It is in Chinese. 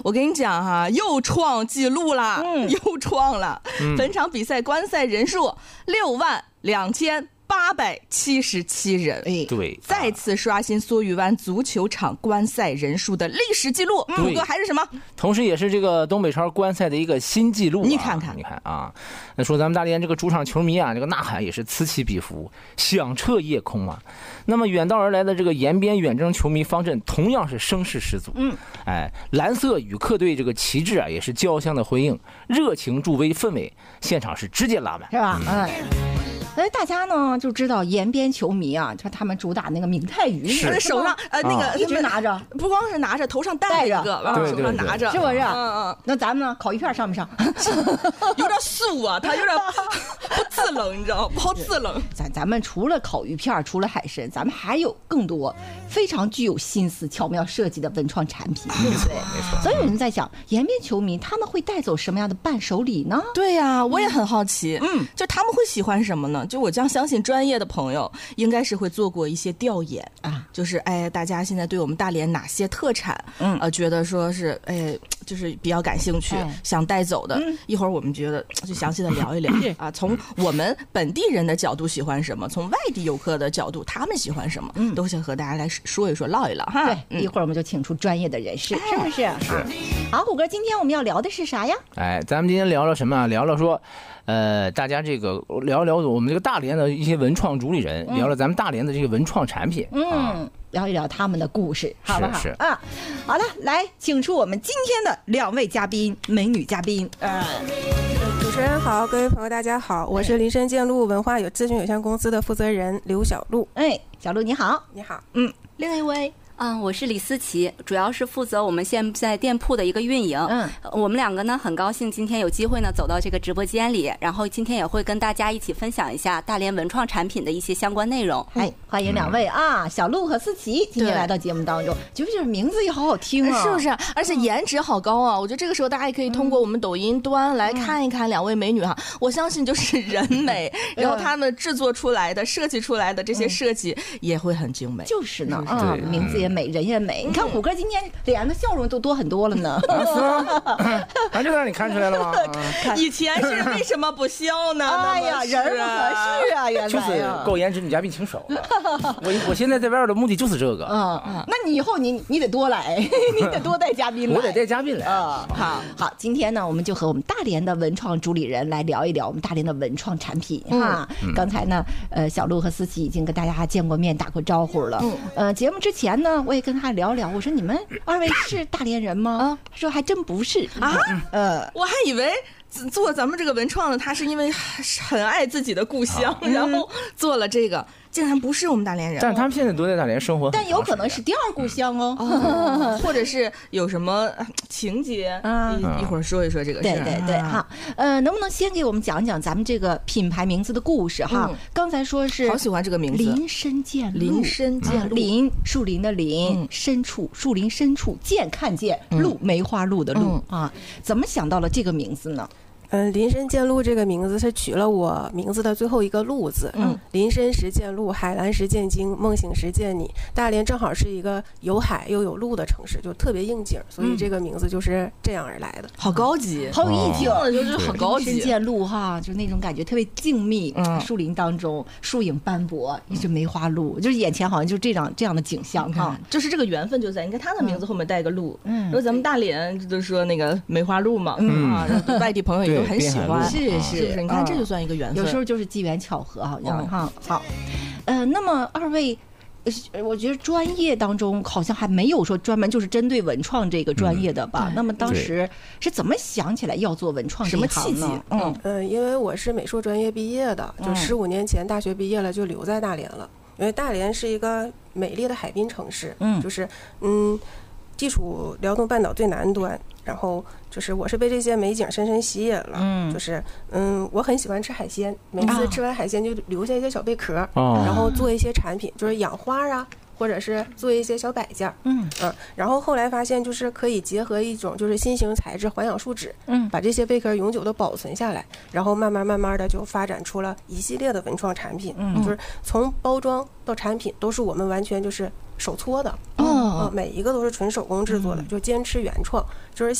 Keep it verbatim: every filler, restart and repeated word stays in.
我跟你讲哈、啊，又创纪录了，嗯、又创了、嗯。本场比赛观赛人数六万两千八百七十七人， 哎， 对， 再次刷新梭鱼湾足球场观赛人数的历史记录。虎哥还是什么？ 同时也是这个东北超观赛的一个新纪录、啊。 你看看， 你看啊，那说咱们大连这个主场球迷啊，这个呐喊也是此起彼伏，响彻夜空啊。那么远道而来的这个延边远征球迷方阵同样是声势十足。 嗯， 哎，蓝色羽客队这个旗帜啊，也是交相的回应，热情助威氛围，现场是直接拉满， 是吧？嗯。哎，大家呢就知道延边球迷啊，就他们主打那个闽泰语， 是手上呃那个一直拿着， 不光是拿着，头上戴一个，完了手上拿着， 是不是？ 嗯嗯。 那咱们呢，烤鱼片上不上？ 有点素啊，它有点不自冷，你知道吗？不好自冷。 咱咱们除了烤鱼片，除了海参，咱们还有更多非常具有心思、巧妙设计的文创产品，对不对？ 没错。 所以有人在想，延边球迷他们会带走什么样的伴手礼呢？ 对呀、啊，我也很好奇。嗯，就他们会喜欢什么呢？就我将相信专业的朋友应该是会做过一些调研啊，就是哎，大家现在对我们大连哪些特产，嗯，呃，觉得说是哎，就是比较感兴趣，哎、想带走的、嗯。一会儿我们觉得就详细的聊一聊啊，从我们本地人的角度喜欢什么，从外地游客的角度他们喜欢什么，嗯，都想和大家来说一说，唠一唠哈。 对，嗯、一会儿我们就请出专业的人士，是不是？ 是。 好，虎哥，今天我们要聊的是啥呀？ 哎，咱们今天聊聊什么啊？聊聊说。呃，大家这个聊聊我们这个大连的一些文创主理人，嗯、聊聊咱们大连的这个文创产品， 嗯，啊、聊一聊他们的故事，好不好？ 是是啊，好的，来，请出我们今天的两位嘉宾，美女嘉宾，呃。 主持人好，各位朋友大家好，我是林深建路文化有咨询有限公司的负责人刘小璐。 哎，小璐你好， 你好， 嗯， 另一位。 嗯，我是李思琪，主要是负责我们现在店铺的一个运营。 嗯， 我们两个呢很高兴今天有机会呢走到这个直播间里，然后今天也会跟大家一起分享一下大连文创产品的一些相关内容。 哎，欢迎两位啊，小璐和思琪今天来到节目当中，就是名字也好好听啊， 是不是？而且颜值好高啊！我觉得这个时候大家也可以通过我们抖音端来看一看两位美女哈，嗯、我相信就是人美，然后他们制作出来的、设计出来的这些设计也会很精美。 就是呢，啊，名字也美，人也美。你看虎哥今天脸上的笑容都多很多了呢， 啊是吗？啊，这让你看出来了吗？ 啊、以前是为什么不笑呢？ 哎呀，人不合适啊，原来就是够颜值女嘉宾请手。我我现在在外边的目的就是这个。 嗯嗯，那你以后你你得多来，你得多带嘉宾来。 我得带嘉宾来。 啊、嗯，好好，今天呢，我们就和我们大连的文创主理人来聊一聊我们大连的文创产品哈。嗯、刚才呢，呃，小璐和思琪已经跟大家见过面、打过招呼了。嗯。呃，节目之前呢，我也跟他聊。我说你们二位是大连人吗？啊，他说还真不是啊，呃，我还以为做咱们这个文创的，他是因为很爱自己的故乡，啊、然后做了这个。竟然不是我们大连人， 但他们现在都在大连生活， 但有可能是第二故乡哦， 哦或者是有什么情节啊？一会儿说一说这个事。 对对对，好，呃，能不能先给我们讲讲咱们这个品牌名字的故事哈？嗯、刚才说是好喜欢这个名字， 林深见路， 林深见路， 林树林的林，嗯、深处树林深处见看见路，嗯、梅花鹿的鹿、嗯、啊，怎么想到了这个名字呢？ 嗯，林深见鹿这个名字是取了我名字的最后一个鹿字。嗯，林深时见鹿，海蓝时见鲸，梦醒时见你。大连正好是一个有海又有鹿的城市，就特别应景，所以这个名字就是这样而来的。 嗯、好高级， 好有意境， 就是很高级。 林深见鹿哈，就那种感觉特别静谧，嗯、树林当中树影斑驳，一只梅花鹿，就是眼前好像就这样这样的景象哈， 就是这个缘分就在。你看他的名字后面带个鹿，嗯，然后咱们大连就说那个梅花鹿嘛，嗯啊，外地朋友也都很喜欢， 是是是，你看这就算一个缘分， 有时候就是机缘巧合，好像哈。好，呃，那么二位，我觉得专业当中好像还没有说专门就是针对文创这个专业的吧？那么当时是怎么想起来要做文创这一行呢？ 嗯嗯，因为我是美术专业毕业的，就十五年前大学毕业了就留在大连了，因为大连是一个美丽的海滨城市，嗯，就是嗯。地处辽东半岛最南端，然后就是我是被这些美景深深吸引了，嗯，就是嗯，我很喜欢吃海鲜，每次吃完海鲜就留下一些小贝壳，哦、然后做一些产品，就是养花啊，或者是做一些小摆件，嗯嗯，然后后来发现就是可以结合一种就是新型材质环氧树脂，嗯，把这些贝壳永久的保存下来，然后慢慢慢慢的就发展出了一系列的文创产品，嗯，就是从包装到产品都是我们完全就是手搓的，哦、呃，每一个都是纯手工制作的，就坚持原创，就是